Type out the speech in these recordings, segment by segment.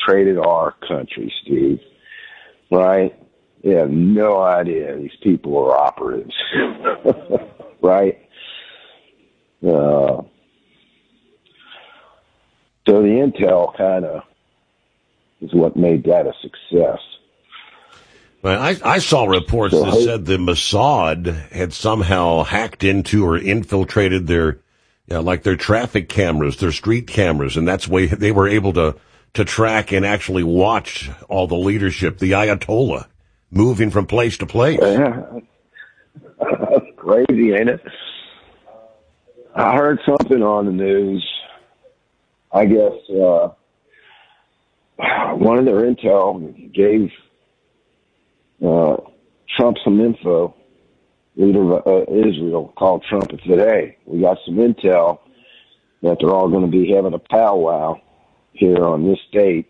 infiltrated our country, Steve. Right? You have no idea these people are operatives. Right? So the intel kind of is what made that a success. Well, I saw reports that said the Mossad had somehow hacked into or infiltrated their, like their traffic cameras, their street cameras, and that's why they were able to track and actually watch all the leadership, the Ayatollah, moving from place to place. Yeah. Crazy, ain't it? I heard something on the news. I guess one of their intel gave Trump some info. Leader of Israel called Trump and said, "Hey, we got some intel that they're all going to be having a powwow here on this date.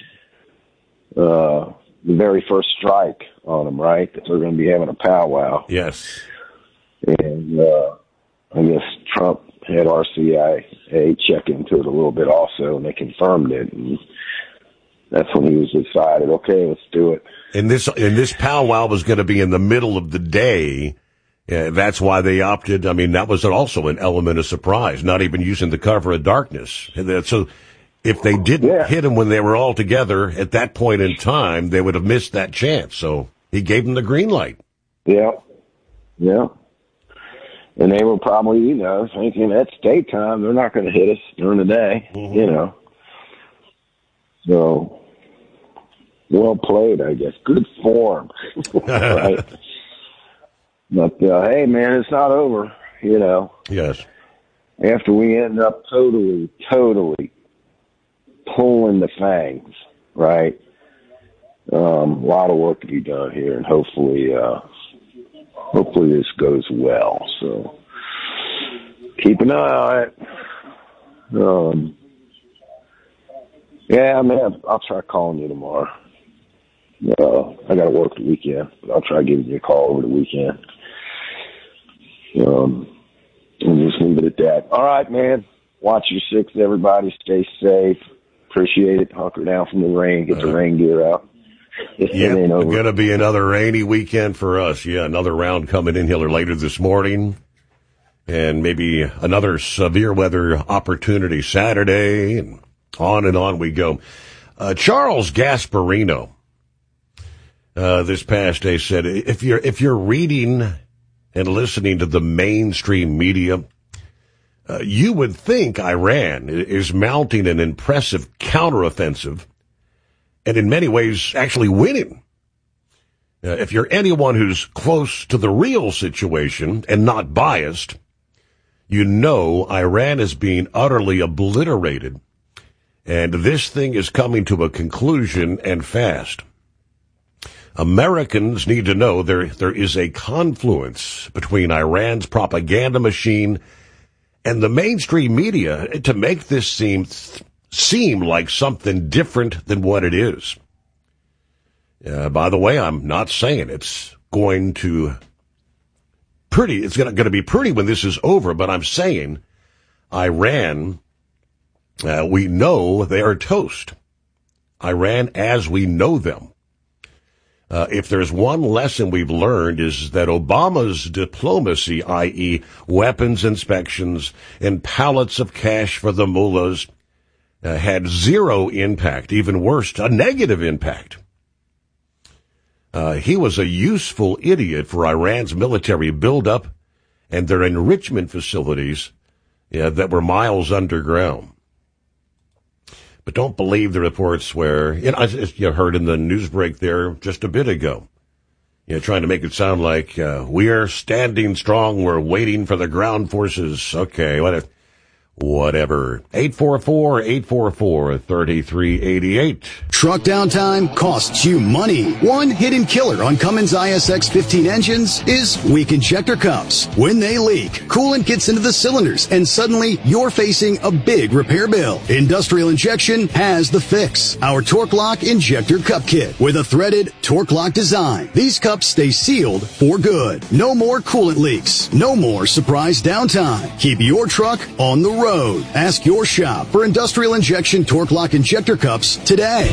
The very first strike on them, right? That they're going to be having a powwow." Yes. And I guess Trump had our CIA check into it a little bit also, and they confirmed it. And that's when he was decided, okay, let's do it. And this powwow was going to be in the middle of the day. That's why they opted. I mean, that was also an element of surprise, not even using the cover of darkness. So if they didn't hit them when they were all together at that point in time, they would have missed that chance. So he gave them the green light. Yeah. Yeah. And they were probably, thinking that's daytime. They're not going to hit us during the day, So, well played, I guess. Good form. Right? But, hey, man, it's not over, Yes. After we end up totally pulling the fangs, right? A lot of work to be done here, and hopefully this goes well. So keep an eye on it. Yeah, man, I'll try calling you tomorrow. I got to work the weekend, but I'll try giving you a call over the weekend. And just leave it at that. All right, man. Watch your six, everybody. Stay safe. Appreciate it. Hunker down from the rain. Get the rain gear out. Yeah, going to be another rainy weekend for us. Yeah, another round coming in here later this morning. And maybe another severe weather opportunity Saturday. And on we go. Charles Gasparino, this past day said, if you're reading and listening to the mainstream media, you would think Iran is mounting an impressive counteroffensive and in many ways actually winning. If you're anyone who's close to the real situation and not biased, you know Iran is being utterly obliterated, and this thing is coming to a conclusion and fast. Americans need to know there is a confluence between Iran's propaganda machine and the mainstream media to make this seem like something different than what it is. By the way, I'm not saying it's going to be pretty when this is over, but I'm saying Iran, we know they are toast. Iran as we know them. If there's one lesson we've learned is that Obama's diplomacy, i.e. weapons inspections and pallets of cash for the mullahs, had zero impact, even worse, a negative impact. He was a useful idiot for Iran's military buildup and their enrichment facilities that were miles underground. But don't believe the reports where, you heard in the news break there just a bit ago, trying to make it sound like we are standing strong, we're waiting for the ground forces. Okay, whatever. 844-844-3388. Truck downtime costs you money. One hidden killer on Cummins ISX-15 engines is weak injector cups. When they leak, coolant gets into the cylinders, and suddenly you're facing a big repair bill. Industrial Injection has the fix. Our Torque Lock Injector Cup Kit with a threaded Torque Lock design. These cups stay sealed for good. No more coolant leaks. No more surprise downtime. Keep your truck on the road. Ask your shop for Industrial Injection Torque Lock Injector Cups today.